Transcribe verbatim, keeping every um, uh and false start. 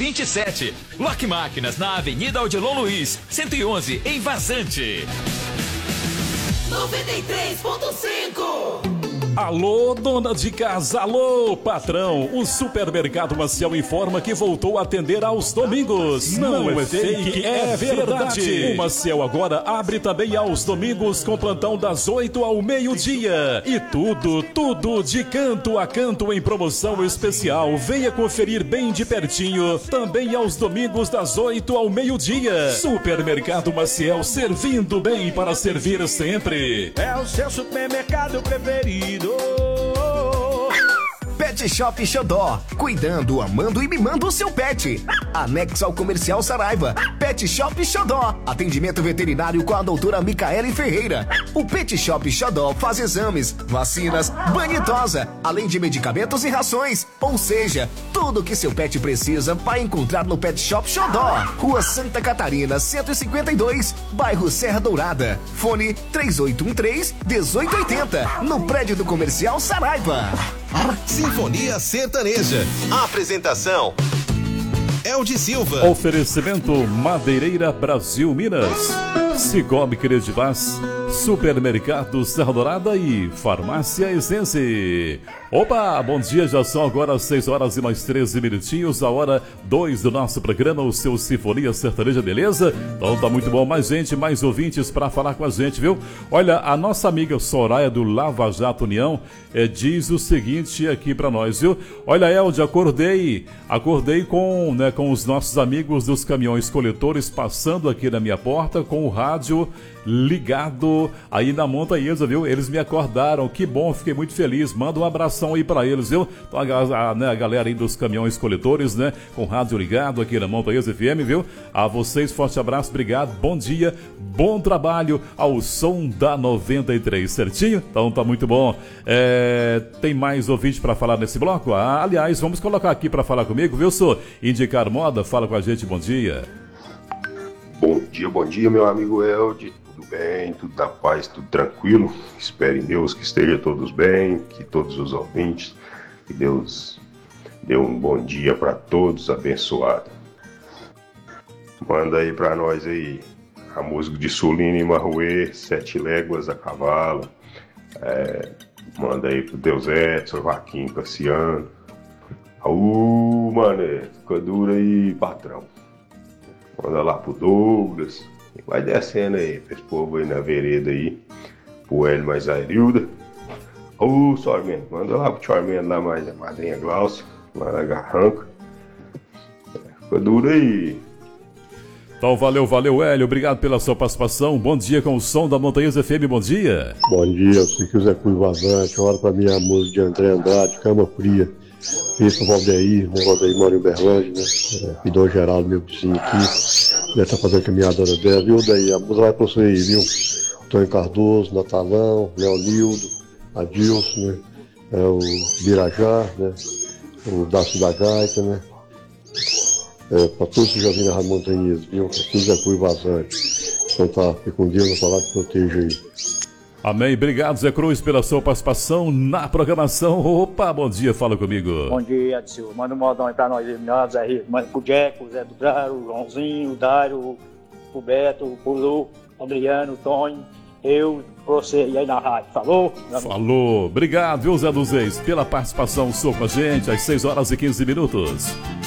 vinte e sete. Lock Máquinas na Avenida Odilon Luiz, cento e onze, em Vazante. noventa e três ponto cinco. Alô, dona de casa, alô, patrão. O Supermercado Maciel informa que voltou a atender aos domingos. Não, Não é fake, é verdade. O Maciel agora abre também aos domingos com plantão das oito ao meio-dia. E tudo, tudo de canto a canto em promoção especial. Venha conferir bem de pertinho. Também aos domingos das oito ao meio-dia. Supermercado Maciel, servindo bem para servir sempre. É o seu supermercado preferido. Pet Shop Xodó, cuidando, amando e mimando o seu pet. Anexo ao Comercial Saraiva. Pet Shop Xodó, atendimento veterinário com a doutora Micaele Ferreira. O Pet Shop Xodó faz exames, vacinas, banho e tosa, além de medicamentos e rações. Ou seja, tudo o que seu pet precisa vai encontrar no Pet Shop Xodó. Rua Santa Catarina, cento e cinquenta e dois, bairro Serra Dourada. Fone três oito um três, um oito oito zero, no prédio do Comercial Saraiva. Sinfonia Sertaneja. Apresentação: Eldi Silva. Oferecimento Madeireira Brasil Minas, Cicobi Credivaz, Supermercado Serra Dourada e Farmácia Essence. Opa, bom dia, já são agora seis horas e mais treze minutinhos, a hora dois do nosso programa, o seu Sinfonia Sertaneja, beleza? Então tá muito bom, mais gente, mais ouvintes para falar com a gente, viu? Olha, a nossa amiga Soraya do Lava Jato União é, diz o seguinte aqui para nós, viu? Olha, Elde, acordei, acordei com, né, com os nossos amigos dos caminhões coletores passando aqui na minha porta com o rádio ligado aí na montanhesa, viu? Eles me acordaram, que bom, fiquei muito feliz. Manda um abração aí pra eles, viu? Então, a, a, né, a galera aí dos caminhões coletores, né? Com rádio ligado aqui na Montanhesa F M, viu? A vocês, forte abraço, obrigado, bom dia, bom trabalho ao som da noventa e três, certinho? Então tá muito bom. É, tem mais ouvinte pra falar nesse bloco? Ah, aliás, vamos colocar aqui pra falar comigo, viu? Sou Indicar Moda, fala com a gente, bom dia. Bom dia, bom dia, meu amigo Elde. Tudo bem, tudo na paz, tudo tranquilo. Espero em Deus que esteja todos bem, que todos os ouvintes, que Deus dê um bom dia para todos, abençoado. Manda aí para nós aí a música de Sulina e Marruê, Sete Léguas a Cavalo. É, manda aí pro Deus Edson, Vaquinho Cassiano. Aú, mané, fica duro aí, patrão. Manda lá pro Douglas. Vai descendo aí, pra esse povo aí na vereda aí. Pro Hélio mais a Irilda. Ô, Sormento, manda lá pro Sormento lá mais a madrinha Glaucia, lá na Garranca. Fica duro aí. Então valeu, valeu, Hélio, obrigado pela sua participação. Bom dia com o som da Montanhesa F M, bom dia. Bom dia, eu sei que o Zé Cruz Vazante, hora pra minha música de André Andrade, Cama Fria. Fiz com o Valdeir, né? O Valdeir mora em Uberlândia, né? É, Pidão Geraldo, meu vizinho aqui. Ele tá fazendo caminhadora dela, viu? Daí a música vai pra você aí, viu? Antônio Cardoso, Natalão, Leonildo, Adilson, né? É, o Birajá, né? O Dácio da Gaita, né? É, pra todos que já viram na Rádio Montanhesa, viu? Pra todos é Cruz Vazante. Então tá, fique com Deus, na palavra que proteja aí. Amém, obrigado Zé Cruz pela sua participação na programação. Opa, bom dia, fala comigo. Bom dia, Adilson. Manda um modão aí pra nós, Zé Rico. Manda pro Jeco, o Zé do Dário, o Joãozinho, o Dário, o Beto, o Lu, o Adriano, o Tonho, eu, você e aí na rádio. Falou? Falou. Obrigado, viu, Zé dos Reis, pela participação sua com a gente às seis horas e quinze minutos.